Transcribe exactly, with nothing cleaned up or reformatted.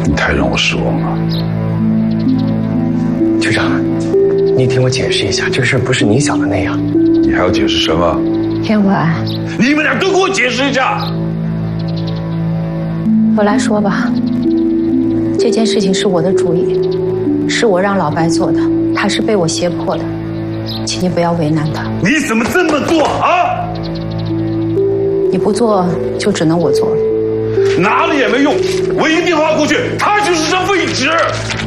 你太让我失望了。 局长，你听我解释一下，这个事儿不是你想的那样。 你还要解释什么？ 天文， 你们俩都给我解释一下。 我来说吧，这件事情是我的主意，是我让老白做的，他是被我胁迫的，请你不要为难他。 你怎么这么做啊？ 你不做，就只能我做了。 哪里也没用，我一电话过去，他就是这位置。